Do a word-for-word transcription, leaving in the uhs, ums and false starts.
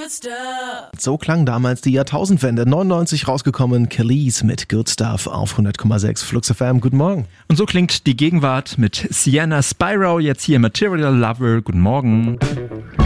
good stuff. So klang damals die Jahrtausendwende. neunundneunzig rausgekommen, Kelis mit Good Stuff auf hundert Komma sechs Flux F M. Guten Morgen. Und so klingt die Gegenwart mit Sienna Spyro, jetzt hier Material Lover. Guten Morgen.